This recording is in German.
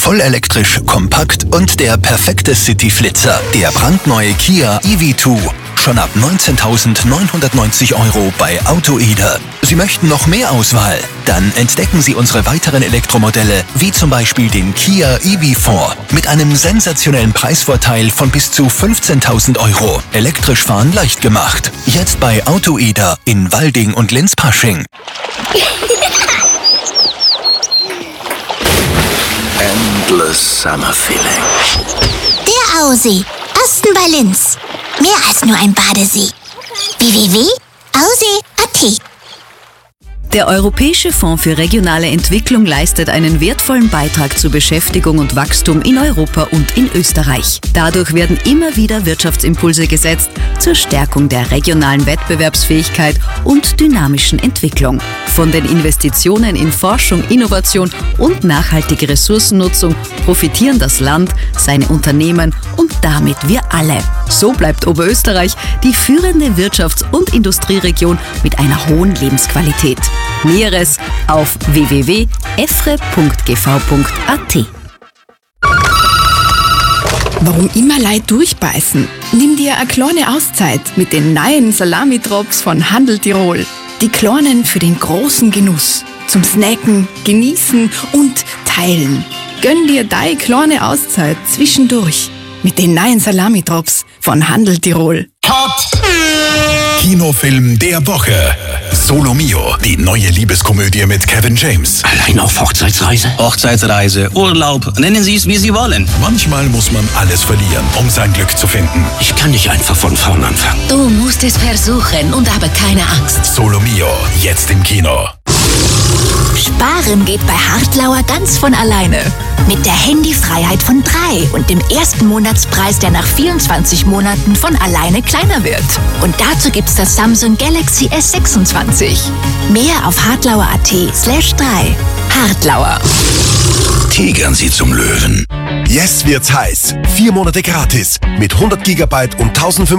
Voll elektrisch, kompakt und der perfekte City-Flitzer. Der brandneue Kia EV2. Schon ab 19.990 € bei AutoEder. Sie möchten noch mehr Auswahl? Dann entdecken Sie unsere weiteren Elektromodelle, wie zum Beispiel den Kia EV4 mit einem sensationellen Preisvorteil von bis zu 15.000 €. Elektrisch fahren leicht gemacht. Jetzt bei AutoEder in Walding und Linz-Pasching. Endless summer feeling. Der Aussee. Osten bei Linz. Mehr als nur ein Badesee. www.aussee.at. Der Europäische Fonds für regionale Entwicklung leistet einen wertvollen Beitrag zur Beschäftigung und Wachstum in Europa und in Österreich. Dadurch werden immer wieder Wirtschaftsimpulse gesetzt zur Stärkung der regionalen Wettbewerbsfähigkeit und dynamischen Entwicklung. Von den Investitionen in Forschung, Innovation und nachhaltige Ressourcennutzung profitieren das Land, seine Unternehmen und damit wir alle. So bleibt Oberösterreich die führende Wirtschafts- und Industrieregion mit einer hohen Lebensqualität. Näheres auf www.efre.gv.at. Warum immer Leute durchbeißen? Nimm dir eine kleine Auszeit mit den neuen Salami-Drops von Handel Tirol. Die kleinen für den großen Genuss. Zum Snacken, Genießen und Teilen. Gönn dir deine kleine Auszeit zwischendurch mit den neuen Salami-Drops von Handel Tirol. Hot! Kinofilm der Woche. Solo Mio, die neue Liebeskomödie mit Kevin James. Allein auf Hochzeitsreise? Hochzeitsreise, Urlaub, nennen Sie es, wie Sie wollen. Manchmal muss man alles verlieren, um sein Glück zu finden. Ich kann nicht einfach von vorn anfangen. Du musst es versuchen und habe keine Angst. Solo Mio, jetzt im Kino. Sparen geht bei Hartlauer ganz von alleine. Mit der Handyfreiheit von 3 und dem ersten Monatspreis, der nach 24 Monaten von alleine kleiner wird. Und dazu gibt's das Samsung Galaxy S26. Mehr auf hartlauer.at/3. Hartlauer. Tigern Sie zum Löwen. Jetzt wird's heiß. 4 Monate gratis mit 100 GB und 1500